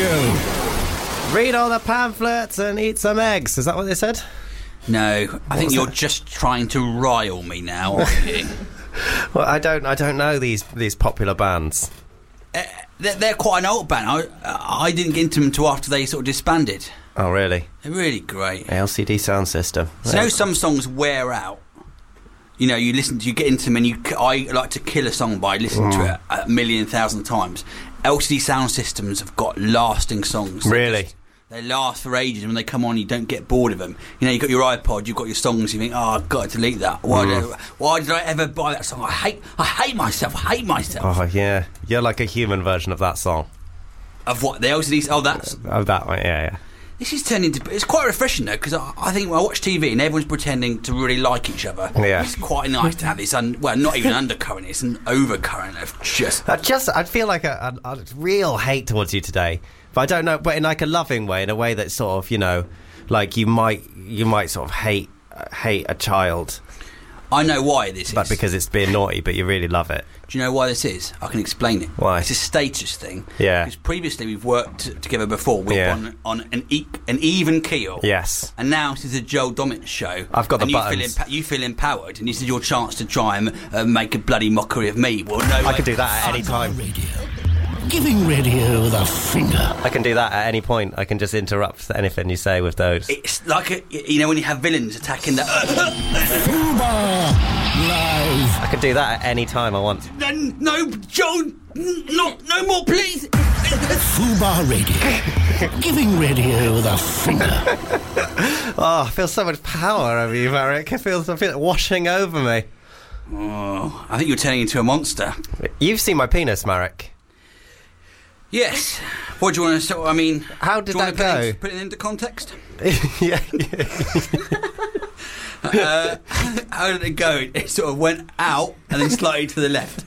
Radio. Read all the pamphlets and eat some eggs. Is that what they said? No, I think you're just trying to rile me now, aren't you? Well, I don't know these popular bands. They're quite an old band. I didn't get into them until after they sort of disbanded. Oh, really? They're really great. LCD Sound System. So you know some songs wear out. You know, you get into them and I like to kill a song by listening to it a million thousand times. LCD Sound Systems have got lasting songs. Really? They last for ages, and when they come on, you don't get bored of them. You know, you've got your iPod, you've got your songs, you think, oh, I've got to delete that. Why did I ever buy that song? I hate myself. Oh, yeah. You're like a human version of that song. Of what? The LCDs? Oh, that's... Of that one, yeah. This is turning into... It's quite refreshing, though, because I think when I watch TV and everyone's pretending to really like each other, it's quite nice to have this, not even an undercurrent, it's an overcurrent of just... I feel like a real hate towards you today. But I don't know, but in like a loving way, in a way that sort of, you know, like you might sort of hate a child. I know why this is. But because it's being naughty, but you really love it. Do you know why this is? I can explain it. Why? It's a status thing. Yeah. Because previously we've worked together before on an even keel. Yes. And now this is a Joel Dommett show. I've got the buttons. You feel empowered, and this is your chance to try and make a bloody mockery of me. Well, no, I can do that at any time. Radio. Giving radio the finger. I can do that at any point. I can just interrupt anything you say with those. It's like when you have villains attacking the... Fubar Live. I can do that at any time I want. No, Joel, no more, please. Fubar Radio. Giving radio the finger. Oh, I feel so much power over you, Marek. I feel it washing over me. Oh, I think you're turning into a monster. You've seen my penis, Marek. Yes. What do you want to... I mean... How did that go? Put it into context? Yeah. How did it go? It sort of went out and then slightly to the left.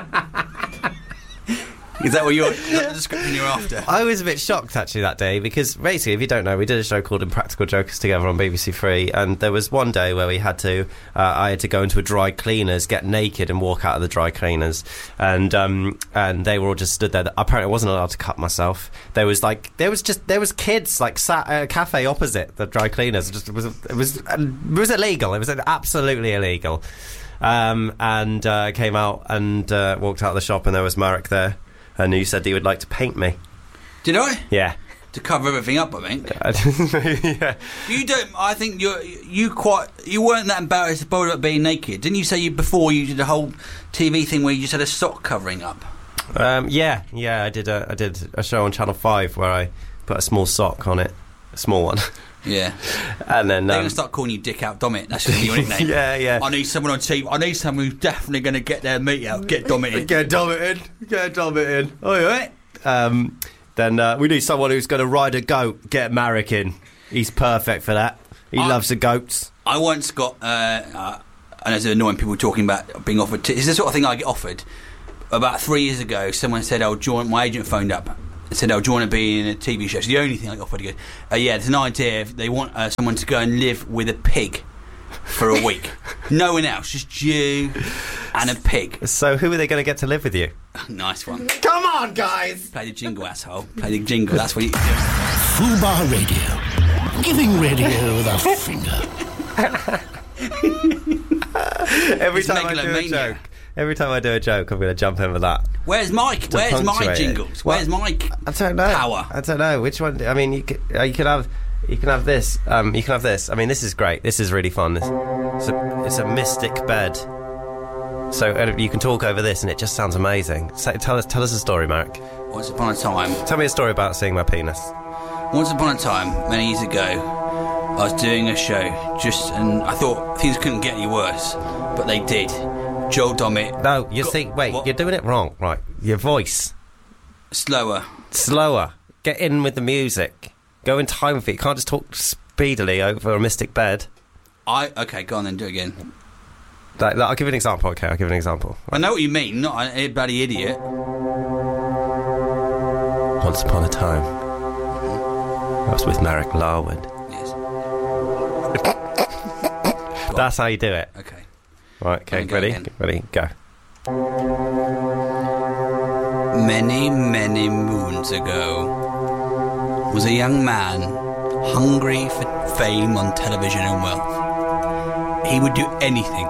Is that what the description you're after? I was a bit shocked, actually, that day, because basically, if you don't know, we did a show called Impractical Jokers together on BBC Three, and there was one day where we had to, I had to go into a dry cleaners, get naked and walk out of the dry cleaners, and they were all just stood there. Apparently I wasn't allowed to cut myself. There was kids, like, sat at a cafe opposite the dry cleaners. It was illegal. It was absolutely illegal. And came out and walked out of the shop, and there was Marek there. And you said that you would like to paint me. Did I? Yeah. To cover everything up, I think. Yeah. You don't. I think you weren't that embarrassed about being naked. Didn't you say before you did a whole TV thing where you just had a sock covering up? Yeah. I did a show on Channel 5 where I put a small sock on it, a small one. Yeah. And then they're going to start calling you Dick Out Dommett. That's going to be your nickname. Yeah. I need someone on TV. I need someone who's definitely going to get their meat out. Get Dommett in. Get Dommett in. Oh, right. Then we need someone who's going to ride a goat. Get Marek in. He's perfect for that. He loves the goats. I once got... I know it's annoying people talking about being offered... It's the sort of thing I get offered. About 3 years ago, someone said, my agent phoned up. Said, do you want to be in a TV show? It's the only thing I got offered. He goes, yeah, there's an idea. They want someone to go and live with a pig for a week. No one else, just you and a pig. So who are they going to get to live with you? Nice one. Come on, guys! Play the jingle, asshole. Play the jingle, that's what you do. Fubar Radio. Giving radio the finger. Every time I do a joke. Every time I do a joke, I'm going to jump in with that. Where's Mike? Where's my jingles? Where's Mike? I don't know. Power. I don't know which one. I mean, you can have this. You can have this. I mean, this is great. This is really fun. It's a mystic bed. So you can talk over this, and it just sounds amazing. So, tell us a story, Marek. Once upon a time. Tell me a story about seeing my penis. Once upon a time, many years ago, I was doing a show, and I thought things couldn't get any worse, but they did. Joel Dommett. No, you're doing it wrong. Right, your voice. Slower. Get in with the music. Go in time with it. You can't just talk speedily over a mystic bed. Okay, go on then, do it again. I'll give you an example, okay? Right. I know what you mean, not a bloody idiot. Once upon a time, I was with Marek Larwood. Yes. That's how you do it. Okay. Right, okay, ready, go. Many, many moons ago, was a young man hungry for fame on television and wealth. He would do anything,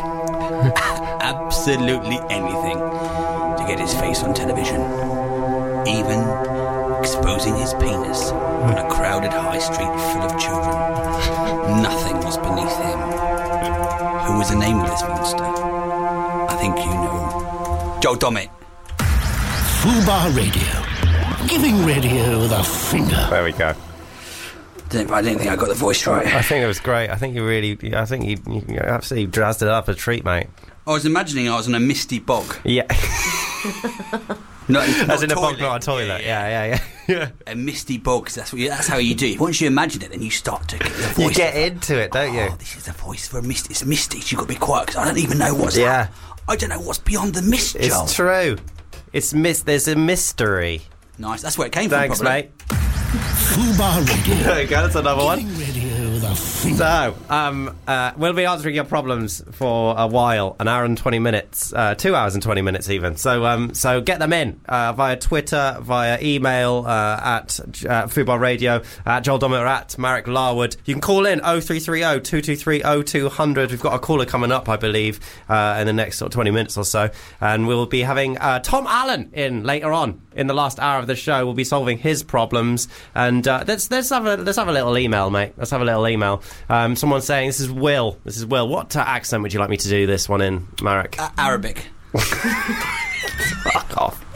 absolutely anything, to get his face on television, even exposing his penis on a crowded high street full of children. Nothing was beneath him. Who was the name of this monster? I think you know. Joel Dommett. Fubar Radio. Giving radio the finger. There we go. I didn't think I got the voice right. I think it was great. I think you absolutely drazzed it up a treat, mate. I was imagining I was on a misty bog. Yeah. Not As in a bog, toilet. not a toilet. Yeah. A misty bog, 'cause that's how you do. Once you imagine it, then you start to get the voice. You get into it, don't you? Oh, this is the voice for a mist. It's misty. So you've got to be quiet, because I don't even know what's Yeah. I don't know what's beyond the mist, Joel. It's true. There's a mystery. Nice. That's where it came Thanks, from, probably. mate. Fubar Radio. There you go, that's another one. Giving radio the finger. So, we'll be answering your problems for a while, an hour and 20 minutes, 2 hours and 20 minutes even. So get them in via Twitter, via email at Fubar Radio, at Joel Dommett, or at Marek Larwood. You can call in 0330 223 0200. We've got a caller coming up, I believe, in the next sort of 20 minutes or so, and we'll be having Tom Allen in later on in the last hour of the show. We'll be solving his problems, and let's have a little email, mate. Let's have a little email. Someone's saying, this is Will. What accent would you like me to do this one in, Marek? Arabic. Fuck off.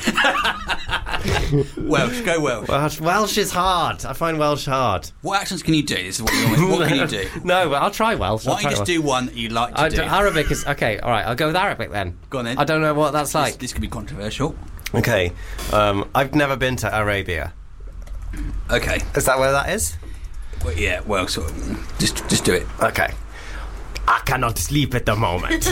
Welsh. Go Welsh. Welsh is hard. I find Welsh hard. What accents can you do? This is what we want. What can you do? No, but I'll try Welsh. Why don't you just do one that you like to do? Arabic is... Okay, all right, I'll go with Arabic then. Go on then. I don't know what that's like. This could be controversial. Okay, I've never been to Arabia. Okay. Is that where that is? Well, yeah, well, sort of. Just do it. Okay. I cannot sleep at the moment.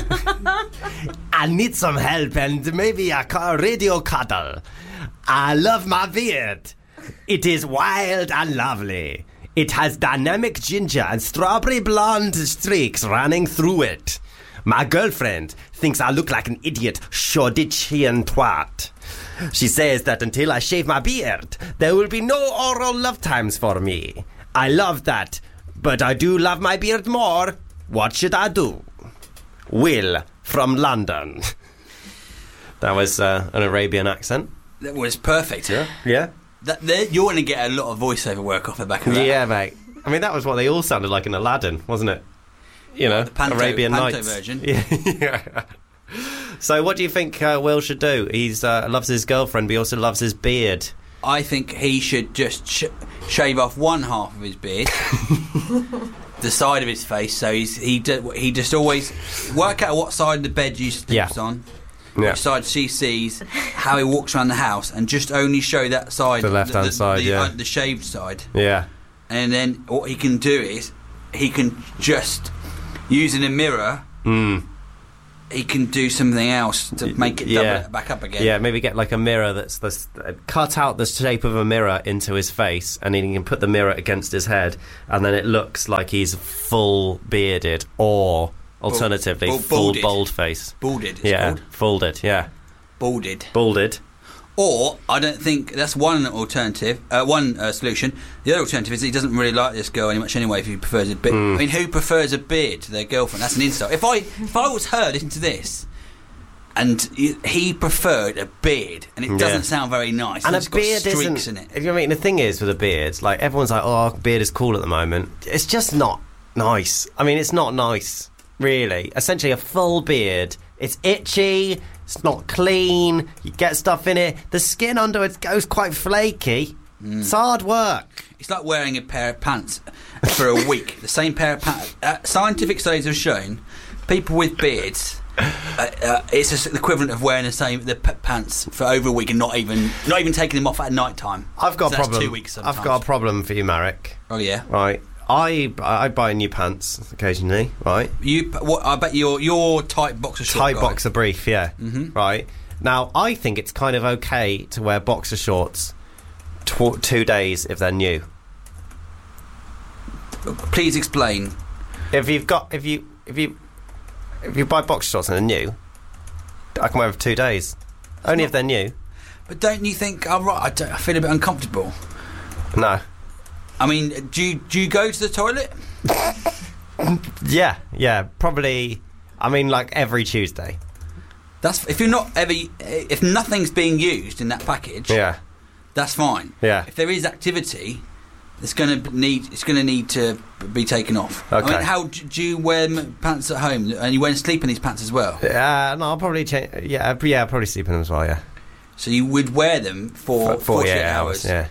I need some help and maybe a radio cuddle. I love my beard. It is wild and lovely. It has dynamic ginger and strawberry blonde streaks running through it. My girlfriend thinks I look like an idiot Shoreditchian twat. She says that until I shave my beard, there will be no oral love times for me. I love that, but I do love my beard more. What should I do? Will from London. That was an Arabian accent. That was perfect. Yeah? You're going to get a lot of voiceover work off the back of that. Yeah, mate. I mean, that was what they all sounded like in Aladdin, wasn't it? You know, the Panto, Arabian Panto Nights. version. Yeah. So what do you think Will should do? He's loves his girlfriend, but he also loves his beard. I think he should just shave off one half of his beard, the side of his face. So he just always work out what side of the bed you sleeps on, which side she sees, how he walks around the house, and just only show that side, the left-hand side, the shaved side. Yeah. And then what he can do is he can just using a mirror. He can do something else to make it double it back up again. Yeah, maybe get like a mirror that's cut out the shape of a mirror into his face, and then he can put the mirror against his head, and then it looks like he's full bearded, or alternatively full bald face. Balded. Folded. Yeah. Balded. Or, I don't think that's one alternative, one solution. The other alternative is he doesn't really like this girl any much anyway, if he prefers a beard. I mean, who prefers a beard to their girlfriend? That's an insult. If I was her, listen to this, and he preferred a beard, and it doesn't sound very nice. And it's a beard got streaks isn't... in it. You know what I mean? The thing is with a beard, like, everyone's like, oh, beard is cool at the moment. It's just not nice. I mean, it's not nice, really. Essentially, a full beard, it's itchy... It's not clean. You get stuff in it. The skin under it goes quite flaky. It's hard work. It's like wearing a pair of pants for a week. The same pair of pants. Scientific studies have shown people with beards. It's just the equivalent of wearing the pants for over a week and not even taking them off at night time. I've got a problem. That's 2 weeks sometimes. I've got a problem for you, Marek. Oh yeah. Right. I buy new pants occasionally, right? I bet your tight boxer short tight guy. boxer brief, yeah. Mm-hmm. Right. Now, I think it's kind of okay to wear boxer shorts 2 days if they're new. Please explain. If you buy boxer shorts and they're new, I can wear them for 2 days. Only if they're new. But don't you think? I feel a bit uncomfortable. No. I mean, do you go to the toilet? Yeah, probably. I mean, like every Tuesday. That's if you're not if nothing's being used in that package. Yeah. That's fine. Yeah. If there is activity, it's going to need to be taken off. Okay. I mean, how do you wear pants at home? And you wear sleep in these pants as well? No, I'll probably change. Yeah, I'll probably sleep in them as well. Yeah. So you would wear them for 48 hours. Yeah.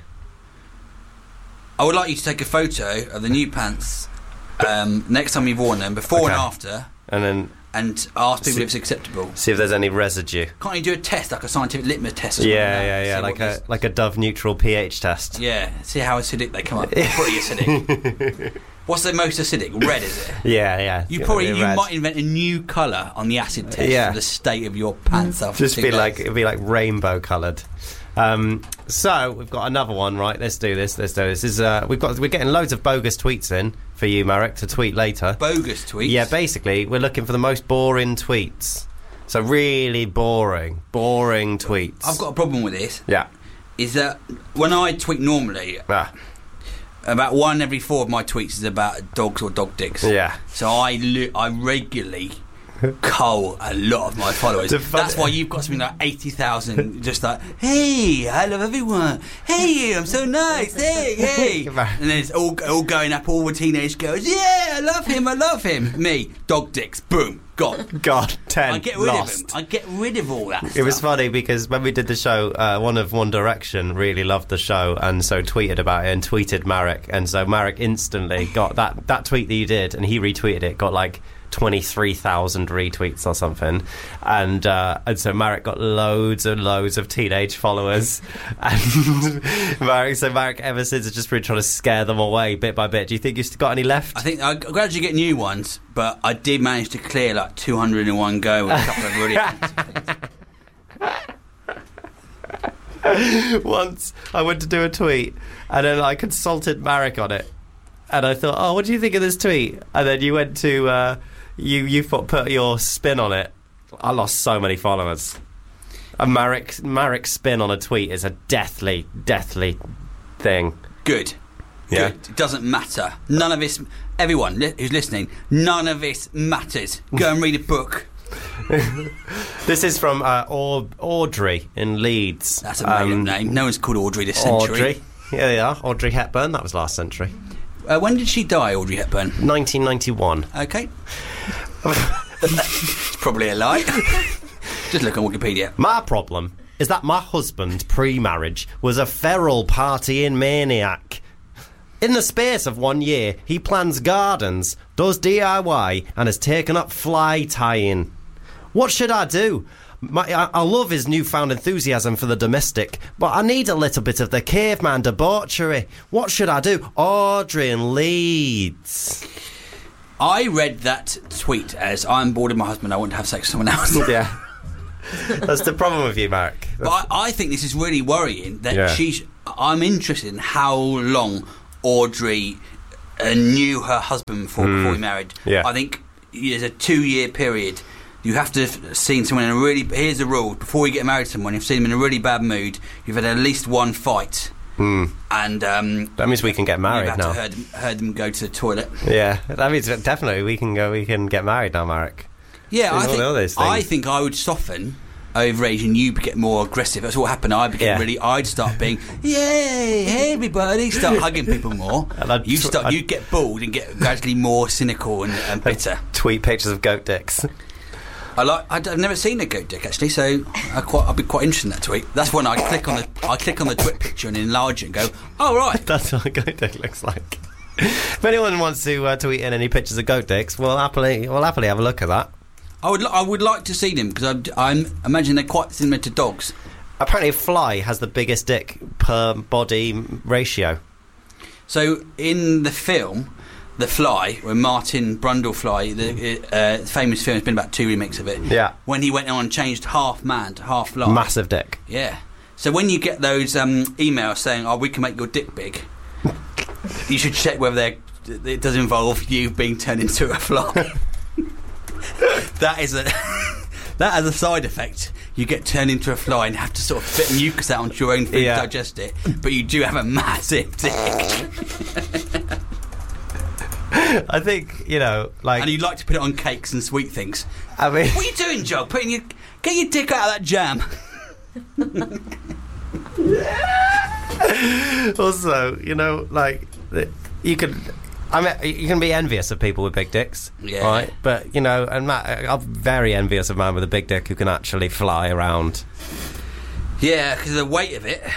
I would like you to take a photo of the new pants next time you've worn them, before and after, and ask people if it's acceptable. See if there's any residue. Can't you do a test, like a scientific litmus test? Or Yeah, like a Dove neutral pH test. Yeah, see how acidic they come up. Pretty acidic. What's the most acidic? Red, is it? Yeah. You might invent a new colour on the acid test for the state of your pants after Just be like, it'd be like rainbow coloured. So we've got another one, right? Let's do this. We're getting loads of bogus tweets in for you, Marek, to tweet later. Bogus tweets? Yeah, basically, we're looking for the most boring tweets. So really boring tweets. I've got a problem with this. Yeah. Is that when I tweet normally, about 1 every 4 of my tweets is about dogs or dog dicks. Yeah. So I regularly cull a lot of my followers. That's why you've got something like 80,000 just like, hey, I love everyone, hey, I'm so nice, hey. And then it's all going up, all the teenage girls, yeah, I love him. Me, dog dicks, boom, gone. God, 10 I get rid lost. of him. I get rid of all that stuff. It was funny because when we did the show, one of One Direction really loved the show and so tweeted about it and tweeted Marek, and so Marek instantly got that tweet that you did, and he retweeted it, got like 23,000 retweets or something, and so Marek got loads and loads of teenage followers, and Marek ever since has just been trying to scare them away bit by bit. Do you think you've got any left? I think I gradually get new ones, but I did manage to clear like 200 in one go with a couple of really fancy things. Once I went to do a tweet and then I consulted Marek on it, and I thought, oh, what do you think of this tweet? And then you went to you put your spin on it. I lost so many followers. And Marek's spin on a tweet is a deathly thing. Good. Yeah. Good. It doesn't matter. None of this. Everyone who's listening, none of this matters. Go and read a book. This is from Audrey in Leeds. That's a made-up name. No one's called Audrey this century. Audrey. Yeah, they are. Audrey Hepburn. That was last century. When did she die, Audrey Hepburn? 1991. Okay. It's probably a lie. Just look on Wikipedia. My problem is that my husband, pre-marriage, was a feral partying maniac. In the space of 1 year, he plans gardens, does DIY, and has taken up fly tying. What should I do? I love his newfound enthusiasm for the domestic, but I need a little bit of the caveman debauchery. What should I do? Audrey in Leeds. I read that tweet as, I'm bored of my husband, I want to have sex with someone else. Yeah. That's the problem with you, Marek. But I think this is really worrying that I'm interested in how long Audrey knew her husband before he married. Yeah. I think there's a 2-year period. You have to have seen someone in a really... Here's the rule. Before you get married to someone, you've seen them in a really bad mood, you've had at least one fight. And that means we can get married now. You've heard them go to the toilet. Yeah, that means definitely we can get married now, Marek. Yeah, I think I would soften over age and you get more aggressive. That's what happened. I'd start being, yay, hey everybody, start hugging people more. You'd get bored and get gradually more cynical and bitter. Tweet pictures of goat dicks. I've never seen a goat dick actually, so I'd be quite interested in that tweet. That's when I click on the twit picture and enlarge it and go, oh right, that's what a goat dick looks like. If anyone wants to tweet in any pictures of goat dicks, we'll happily have a look at that. I would like to see them because I imagine they're quite similar to dogs. Apparently, a fly has the biggest dick per body ratio. So in the film The Fly, when Martin Brundlefly, the famous film, has been about 2 remakes of it. Yeah. When he went on and changed half man to half fly. Massive dick. Yeah. So when you get those emails saying, "Oh, we can make your dick big," you should check whether it does involve you being turned into a fly. That has a side effect. you get turned into a fly and have to sort of spit mucus out onto your own food to digest it, but you do have a massive dick. I think, you know, like... And you'd like to put it on cakes and sweet things. I mean... What are you doing, Joe? Get your dick out of that jam. Also, you know, like, you can be envious of people with big dicks, right? But, you know, and I'm very envious of a man with a big dick who can actually fly around. Yeah, because of the weight of it.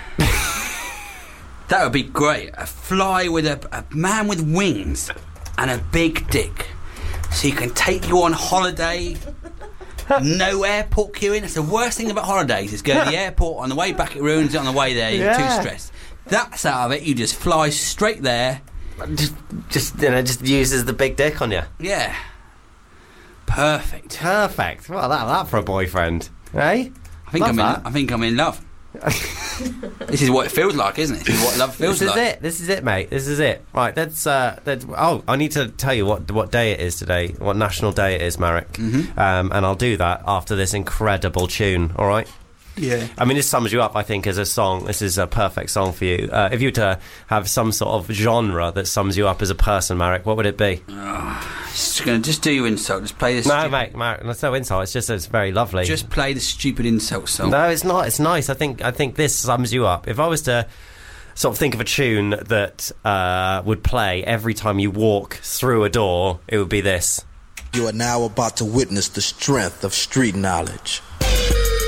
That would be great. A fly with a man with wings and a big dick. So you can take you on holiday. No airport queuing. That's the worst thing about holidays, is going to the airport, on the way back it ruins it, on the way there you're too stressed. That's out of it. You just fly straight there. Just uses the big dick on you. Yeah. Perfect. Well, that for a boyfriend, eh? I think I'm in love. This is what it feels like, isn't it? This is what love feels like. This is it, mate. This is it. Right, I need to tell you what day it is today, what national day it is, Marek. Mm-hmm. And I'll do that after this incredible tune, all right? Yeah. I mean, this sums you up, I think, as a song. This is a perfect song for you. If you were to have some sort of genre that sums you up as a person, Marek, what would it be? Just do your insult. Just play this. No, mate, Marek, that's no insult. It's just it's very lovely. Just play the stupid insult song. No, it's not. It's nice. I think this sums you up. If I was to sort of think of a tune that would play every time you walk through a door, it would be this. You are now about to witness the strength of street knowledge.